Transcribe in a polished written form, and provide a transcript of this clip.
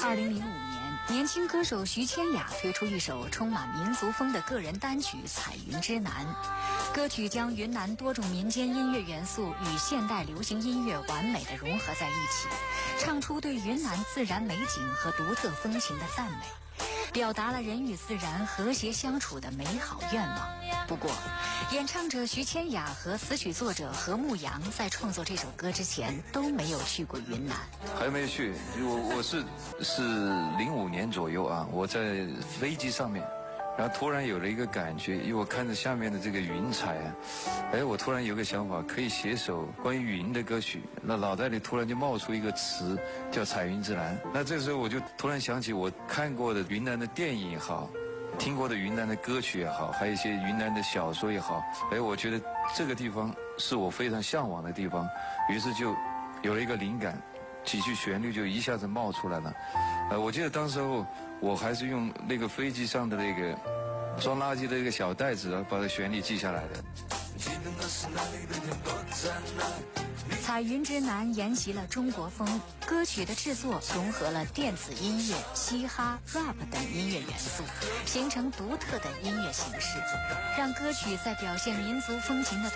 2005年，年轻歌手徐千雅推出一首充满民族风的个人单曲《彩云之南》。歌曲将云南多种民间音乐元素与现代流行音乐完美地融合在一起，唱出对云南自然美景和独特风情的赞美，表达了人与自然和谐相处的美好愿望。不过，演唱者徐千雅和词曲作者何牧阳在创作这首歌之前都没有去过云南。 还没去，我是05年左右啊，我在飞机上面，然后突然有了一个感觉，因为我看着下面的这个云彩啊，我突然有个想法，可以写首关于云的歌曲。那脑袋里突然就冒出一个词，叫彩云之南。那这时候我就突然想起我看过的云南的电影也好，听过的云南的歌曲也好，还有一些云南的小说也好，我觉得这个地方是我非常向往的地方，于是就有了一个灵感，几句旋律就一下子冒出来了。我记得当时候我还是用那个飞机上的那个装垃圾的一个小袋子把这旋律记下来的。 彩云之南沿袭了中国风，歌曲的制作融合了电子音乐、嘻哈、rap 等音乐元素，形成独特的音乐形式，让歌曲在表现民族风情的